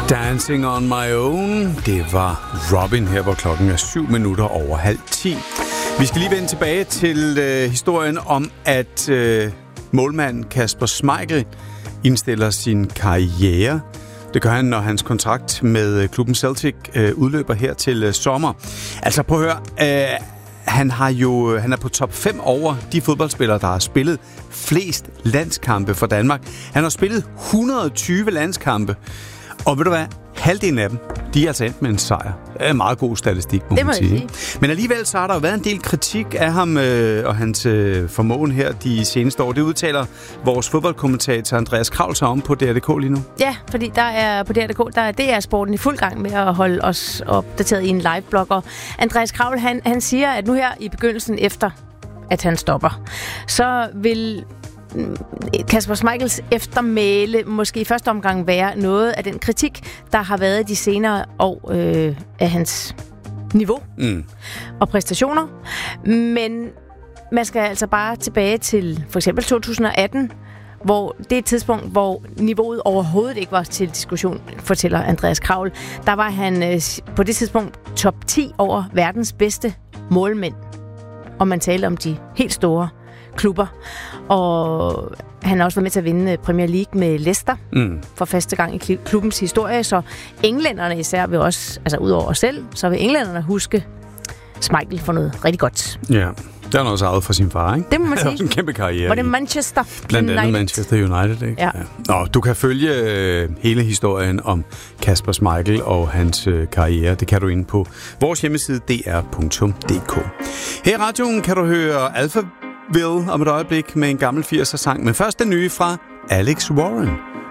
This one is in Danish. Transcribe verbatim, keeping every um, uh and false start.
Dancing on my own. Det var Robin her, hvor klokken er syv minutter over halv ti. Vi skal lige vende tilbage til øh, historien om, at øh, målmanden Kasper Schmeichel indstiller sin karriere. Det gør han, når hans kontrakt med klubben Celtic øh, udløber her til øh, sommer. Altså prøv at høre, øh, han, har jo, han er på top fem over de fodboldspillere, der har spillet flest landskampe for Danmark. Han har spillet et hundrede og tyve landskampe. Og ved du hvad? Halvdelen af dem, de er altså endt med en sejr. Det er en meget god statistik, må det man må sige. sige. Men alligevel så har der jo været en del kritik af ham øh, og hans øh, formåen her de seneste år. Det udtaler vores fodboldkommentator Andreas Kraul sig om på D R punktum d k lige nu. Ja, fordi der er på D R punktum d k, der er D R-sporten i fuld gang med at holde os opdateret i en live-blog. Og Andreas Kraul, han, han siger, at nu her i begyndelsen efter, at han stopper, så vil Kasper Schmeichels eftermæle måske i første omgang være noget af den kritik, der har været de senere år øh, af hans niveau mm. og præstationer. Men man skal altså bare tilbage til for eksempel to tusind og atten, hvor det er et tidspunkt, hvor niveauet overhovedet ikke var til diskussion, fortæller Andreas Kraul. Der var han øh, på det tidspunkt top ti over verdens bedste målmænd. Og man talte om de helt store klubber. Og han har også været med til at vinde Premier League med Leicester mm. for første gang i klubbens historie. Så englænderne især vil også, altså ud over os selv, så vil englænderne huske Schmeichel for noget rigtig godt. Ja, det har han også arvet fra sin far, ikke? Det må man sige. Det er en kæmpe karriere. Var det Manchester Blandt United. andet Manchester United, ikke? Ja. Ja. Nå, du kan følge øh, hele historien om Kasper Schmeichel og hans øh, karriere. Det kan du inde på vores hjemmeside D R punktum d k. Her i radioen kan du høre Alphaville om et øjeblik med en gammel firser sang, men først den nye fra Alex Warren.